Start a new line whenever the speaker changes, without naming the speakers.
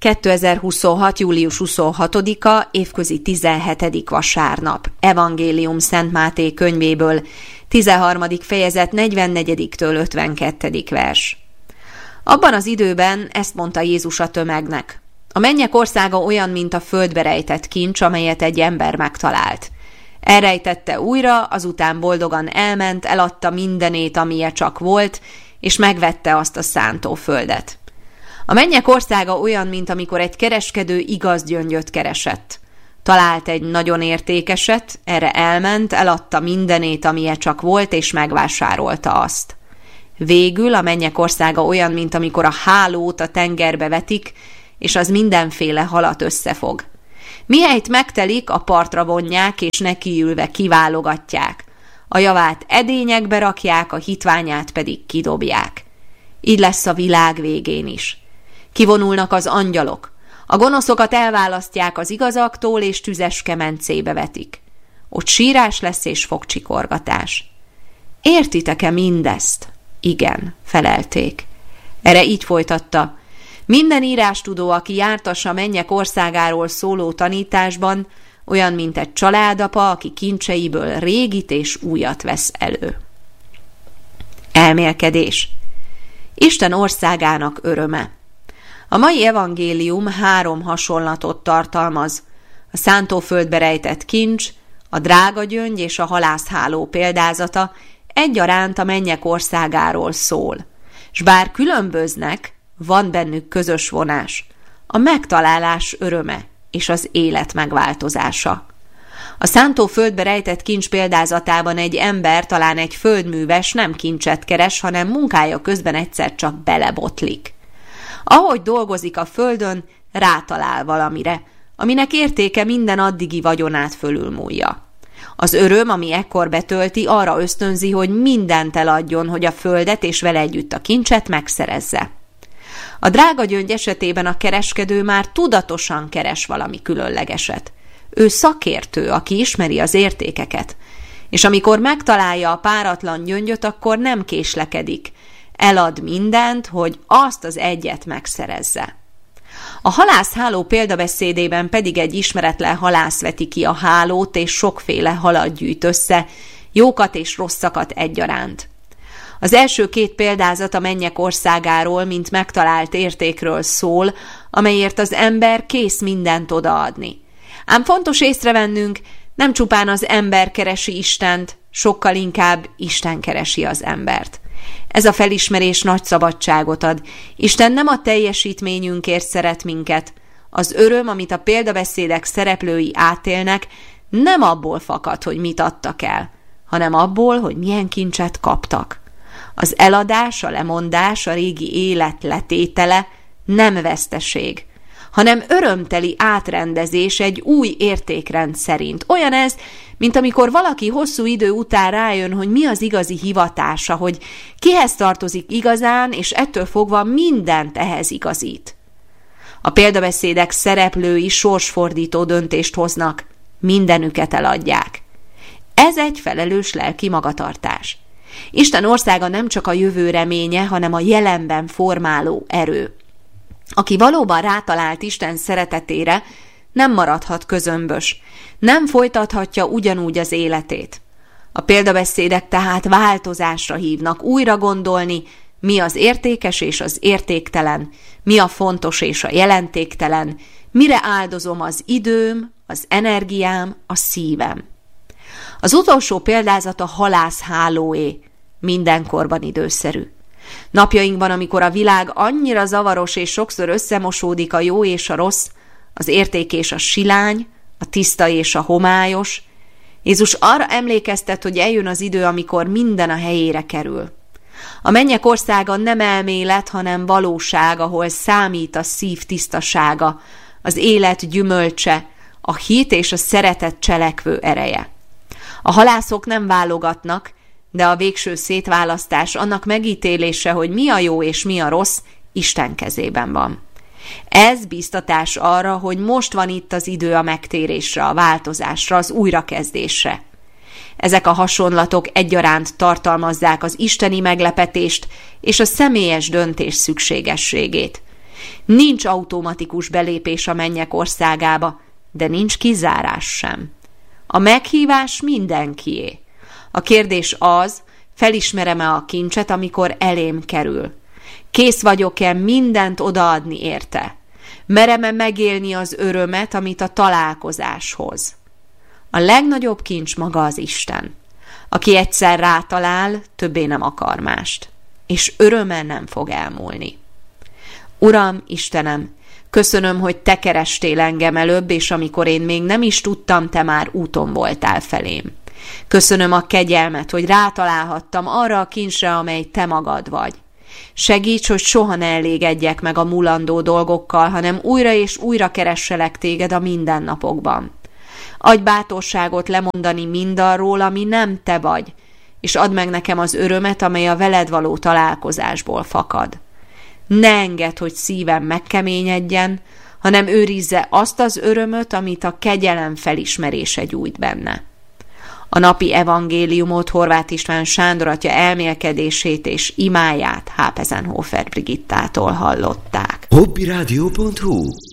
2026. július 26-a, évközi 17. vasárnap. Evangélium Szent Máté könyvéből, 13. fejezet 44-től 52. vers. Abban az időben ezt mondta Jézus a tömegnek: a mennyek országa olyan, mint a földbe rejtett kincs, amelyet egy ember megtalált. Elrejtette újra, azután boldogan elment, eladta mindenét, amilyen csak volt, és megvette azt a szántóföldet. A mennyek országa olyan, mint amikor egy kereskedő igaz gyöngyöt keresett. Talált egy nagyon értékeset, erre elment, eladta mindenét, amilyen csak volt, és megvásárolta azt. Végül a mennyek országa olyan, mint amikor a hálót a tengerbe vetik, és az mindenféle halat összefog. Mihelyt megtelik, a partra vonják, és nekiülve kiválogatják. A javát edényekbe rakják, a hitványát pedig kidobják. Így lesz a világ végén is. Kivonulnak az angyalok. A gonoszokat elválasztják az igazaktól, és tüzes kemencébe vetik. Ott sírás lesz és fogcsikorgatás. Értitek-e mindezt? Igen, felelték. Erre így folytatta: minden írástudó, aki jártas a mennyek országáról szóló tanításban, olyan, mint egy családapa, aki kincseiből régit és újat vesz elő. Elmélkedés. Isten országának öröme. A mai evangélium 3 hasonlatot tartalmaz: a szántóföldbe rejtett kincs, a drága gyöngy és a halászháló példázata egyaránt a mennyek országáról szól. S bár különböznek, van bennük közös vonás: a megtalálás öröme és az élet megváltozása. A szántóföldbe rejtett kincs példázatában egy ember, talán egy földműves nem kincset keres, hanem munkája közben egyszer csak belebotlik. Ahogy dolgozik a földön, rátalál valamire, aminek értéke minden addigi vagyonát fölülmúlja. Az öröm, ami ekkor betölti, arra ösztönzi, hogy mindent eladjon, hogy a földet és vele együtt a kincset megszerezze. A drága gyöngy esetében a kereskedő már tudatosan keres valami különlegeset. Ő szakértő, aki ismeri az értékeket, és amikor megtalálja a páratlan gyöngyöt, akkor nem késlekedik. Elad mindent, hogy azt az egyet megszerezze. A halászháló példabeszédében pedig egy ismeretlen halász veti ki a hálót, és sokféle halat gyűjt össze, jókat és rosszakat egyaránt. Az első 2 példázat a mennyek országáról, mint megtalált értékről szól, amelyért az ember kész mindent odaadni. Ám fontos észrevennünk, nem csupán az ember keresi Istent, sokkal inkább Isten keresi az embert. Ez a felismerés nagy szabadságot ad. Isten nem a teljesítményünkért szeret minket. Az öröm, amit a példabeszédek szereplői átélnek, nem abból fakad, hogy mit adtak el, hanem abból, hogy milyen kincset kaptak. Az eladás, a lemondás, a régi élet letétele nem veszteség, hanem örömteli átrendezés egy új értékrend szerint. Olyan ez, mint amikor valaki hosszú idő után rájön, hogy mi az igazi hivatása, hogy kihez tartozik igazán, és ettől fogva mindent ehhez igazít. A példabeszédek szereplői sorsfordító döntést hoznak, mindenüket eladják. Ez egy felelős lelki magatartás. Isten országa nem csak a jövő reménye, hanem a jelenben formáló erő. Aki valóban rátalált Isten szeretetére, nem maradhat közömbös, nem folytathatja ugyanúgy az életét. A példabeszédek tehát változásra hívnak, újra gondolni, mi az értékes és az értéktelen, mi a fontos és a jelentéktelen, mire áldozom az időm, az energiám, a szívem. Az utolsó példázat a halászhálóé, mindenkorban időszerű. Napjainkban, amikor a világ annyira zavaros és sokszor összemosódik a jó és a rossz, az érték és a silány, a tiszta és a homályos, Jézus arra emlékeztet, hogy eljön az idő, amikor minden a helyére kerül. A mennyek országa nem elmélet, hanem valóság, ahol számít a szív tisztasága, az élet gyümölcse, a hit és a szeretet cselekvő ereje. A halászok nem válogatnak, de a végső szétválasztás, annak megítélése, hogy mi a jó és mi a rossz, Isten kezében van. Ez biztatás arra, hogy most van itt az idő a megtérésre, a változásra, az újrakezdésre. Ezek a hasonlatok egyaránt tartalmazzák az isteni meglepetést és a személyes döntés szükségességét. Nincs automatikus belépés a mennyek országába, de nincs kizárás sem. A meghívás mindenkié. A kérdés az, felismerem-e a kincset, amikor elém kerül? Kész vagyok-e mindent odaadni érte? Merem-e megélni az örömet, amit a találkozás hoz? A legnagyobb kincs maga az Isten. Aki egyszer rátalál, többé nem akar mást, és öröme nem fog elmúlni. Uram, Istenem, köszönöm, hogy te kerestél engem előbb, és amikor én még nem is tudtam, te már úton voltál felém. Köszönöm a kegyelmet, hogy rátalálhattam arra a kincsre, amely te magad vagy. Segíts, hogy soha ne elégedjek meg a mulandó dolgokkal, hanem újra és újra keresselek téged a mindennapokban. Adj bátorságot lemondani mindarról, ami nem te vagy, és add meg nekem az örömet, amely a veled való találkozásból fakad. Ne engedd, hogy szívem megkeményedjen, hanem őrizze azt az örömöt, amit a kegyelem felismerése gyújt benne. A napi evangéliumot Horváth István Sándor atya elmélkedését és imáját Hápezenhofer Brigittától hallották.
Hobbyradio.hu